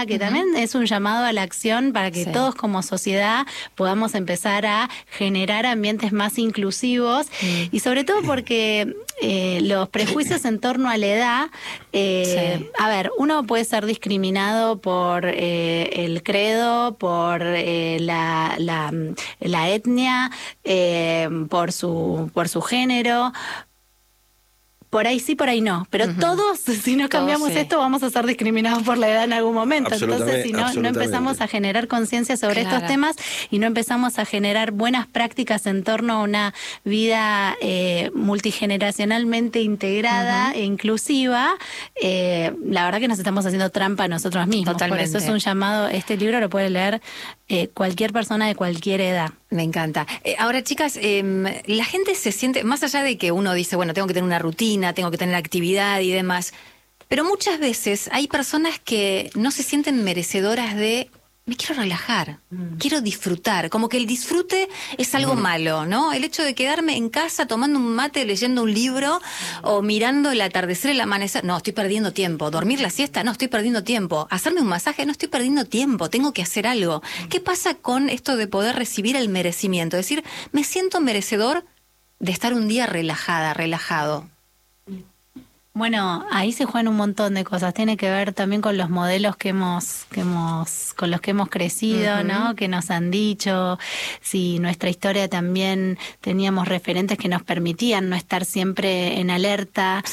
edad, que también es un llamado a la acción para que todos como sociedad podamos empezar a generar ambientes más inclusivos y sobre todo porque los prejuicios en torno a la edad, a ver, uno puede ser discriminado por el credo, por la etnia, por su género. Por ahí sí, por ahí no. Pero todos, si no cambiamos esto, vamos a ser discriminados por la edad en algún momento. Entonces, si no empezamos a generar conciencia sobre estos temas y no empezamos a generar buenas prácticas en torno a una vida multigeneracionalmente integrada e inclusiva, la verdad que nos estamos haciendo trampa a nosotros mismos. Totalmente. Por eso es un llamado, este libro lo puede leer cualquier persona de cualquier edad. Me encanta. Ahora, chicas, la gente se siente, más allá de que uno dice, bueno, tengo que tener una rutina, tengo que tener actividad y demás, pero muchas veces hay personas que no se sienten merecedoras de, me quiero relajar, quiero disfrutar, como que el disfrute es algo malo, ¿no? El hecho de quedarme en casa tomando un mate, leyendo un libro o mirando el atardecer, el amanecer, no, estoy perdiendo tiempo. Dormir la siesta, no, estoy perdiendo tiempo. Hacerme un masaje, no, estoy perdiendo tiempo, tengo que hacer algo. ¿Qué pasa con esto de poder recibir el merecimiento? Es decir, me siento merecedor de estar un día relajada, relajado. Bueno, ahí se juegan un montón de cosas. Tiene que ver también con los modelos con los que hemos crecido, ¿no? Que nos han dicho. Si nuestra historia también teníamos referentes que nos permitían no estar siempre en alerta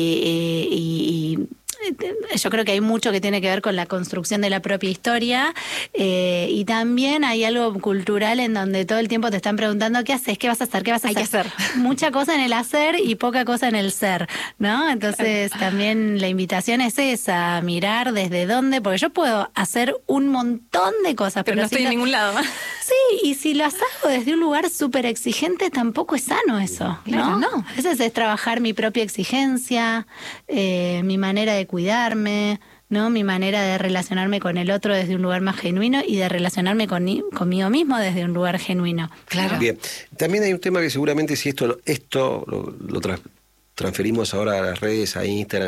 y yo creo que hay mucho que tiene que ver con la construcción de la propia historia y también hay algo cultural en donde todo el tiempo te están preguntando ¿qué haces? ¿Qué vas a hacer? ¿Qué vas a hacer? Hay que hacer. Mucha cosa en el hacer y poca cosa en el ser, ¿no? Entonces también la invitación es esa, mirar desde dónde, porque yo puedo hacer un montón de cosas, pero no estoy en ningún lado. Sí, y si las hago desde un lugar súper exigente, tampoco es sano eso, ¿no? Claro, no. A veces es trabajar mi propia exigencia, mi manera de cuidarme, ¿no? Mi manera de relacionarme con el otro desde un lugar más genuino y de relacionarme conmigo mismo desde un lugar genuino. Claro. Bien, también hay un tema que seguramente si esto lo transferimos ahora a las redes, a Instagram,